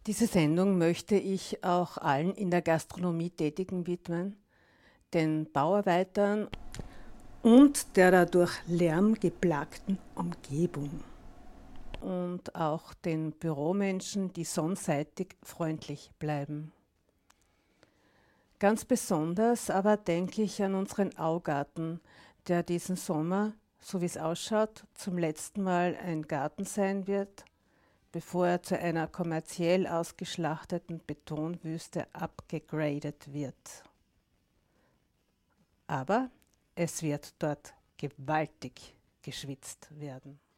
Diese Sendung möchte ich auch allen in der Gastronomie Tätigen widmen, den Bauarbeitern und der dadurch lärmgeplagten Umgebung und auch den Büromenschen, die sonnenseitig freundlich bleiben. Ganz besonders aber denke ich an unseren Augarten, der diesen Sommer, so wie es ausschaut, zum letzten Mal ein Garten sein wird, bevor er zu einer kommerziell ausgeschlachteten Betonwüste abgegradet wird. Aber es wird dort gewaltig geschwitzt werden.